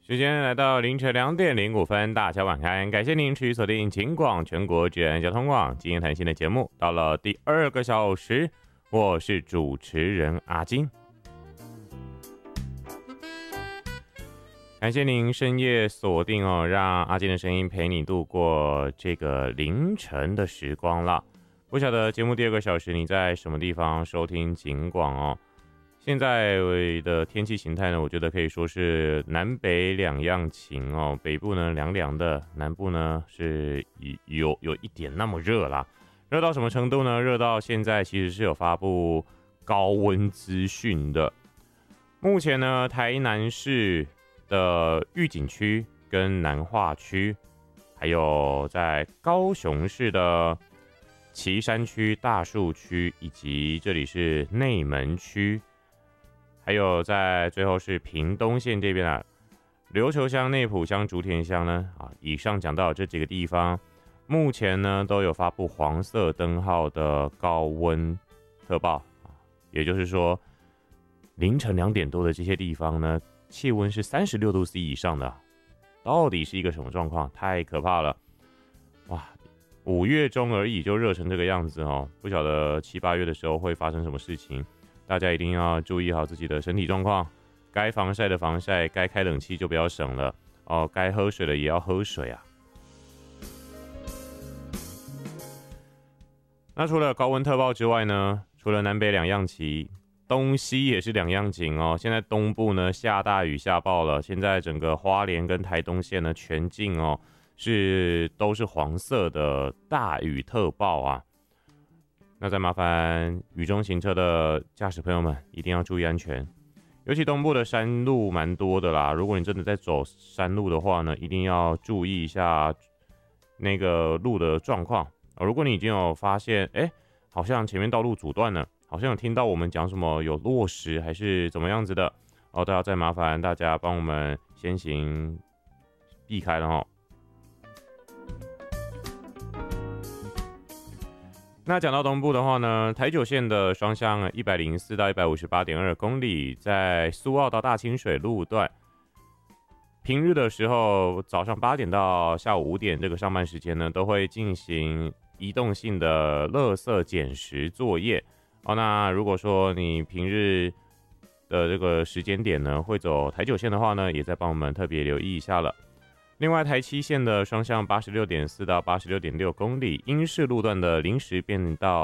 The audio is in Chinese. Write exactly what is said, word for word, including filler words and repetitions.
时间来到凌晨两点零五分，大家晚安，感谢您持续锁定警广全国治安交通网今天谈心的节目，到了第二个小时，我是主持人阿金。感谢您深夜锁定哦，让阿金的声音陪你度过这个凌晨的时光了。不晓得节目第二个小时你在什么地方收听警广哦？现在的天气形态呢，我觉得可以说是南北两样情哦。北部呢凉凉的，南部呢是有有一点那么热啦。热到什么程度呢？热到现在其实是有发布高温资讯的。目前呢，台南市的玉井区跟南化区，还有在高雄市的旗山区、大树区，以及这里是内门区。还有在最后是屏东县这边啊，琉球乡、内埔乡、竹田乡呢啊，以上讲到这几个地方，目前呢都有发布黄色灯号的高温特报啊，也就是说凌晨两点多的这些地方呢，气温是三十六度 C 以上的，到底是一个什么状况？太可怕了！哇，五月中而已就热成这个样子哦，不晓得七八月的时候会发生什么事情。大家一定要注意好自己的身体状况，该防晒的防晒，该开冷气就不要省了哦，该喝水的也要喝水啊。那除了高温特报之外呢，除了南北两样旗，东西也是两样景哦。现在东部呢下大雨下暴了，现在整个花莲跟台东县呢全境哦是都是黄色的大雨特报啊。那再麻烦雨中行车的驾驶朋友们一定要注意安全，尤其东部的山路蛮多的啦，如果你真的在走山路的话呢，一定要注意一下那个路的状况。如果你已经有发现哎，好像前面道路阻断了，好像有听到我们讲什么有落石还是怎么样子的哦，都要再麻烦大家帮我们先行避开了齁。那讲到东部的话呢，台九线的双向一百零四到一百五十八点二公里，在苏澳到大清水路段，平日的时候早上八点到下午五点这个上班时间呢，都会进行移动性的垃圾捡拾作业。哦，那如果说你平日的这个时间点呢，会走台九线的话呢，也再帮我们特别留意一下了。另外，台七线的双向八十六点四到八十六点六公里，英式路段的临时变道